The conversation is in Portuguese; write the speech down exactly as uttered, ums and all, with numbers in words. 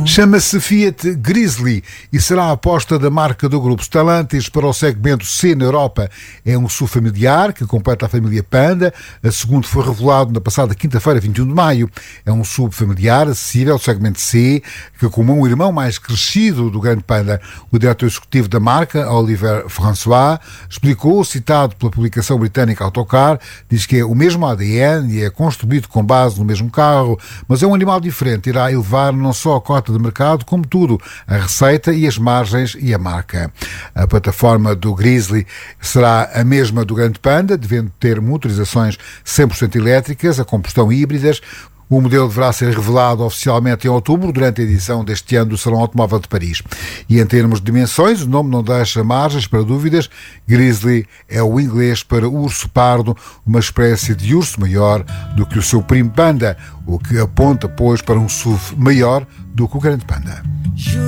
Chama-se Fiat Grizzly e será a aposta da marca do grupo Stellantis para o segmento C na Europa. É um S U V familiar que completa a família Panda. A segundo foi revelado na passada quinta-feira, vinte e um de maio. É um S U V familiar, acessível, segmento C, que como um irmão mais crescido do grande Panda. O diretor executivo da marca, Oliver François, explicou, citado pela publicação britânica Autocar, diz que é o mesmo A D N e é construído com base no mesmo carro, mas é um animal diferente, irá elevar não só a cota de mercado, como tudo, a receita e as margens e a marca. A plataforma do Grizzly será a mesma do grande Panda, devendo ter motorizações cem por cento elétricas, a combustão híbridas. O modelo deverá ser revelado oficialmente em outubro, durante a edição deste ano do Salão Automóvel de Paris. E em termos de dimensões, o nome não deixa margens para dúvidas. Grizzly é o inglês para urso pardo, uma espécie de urso maior do que o seu primo Panda, o que aponta, pois, para um S U V maior do que o grande Panda.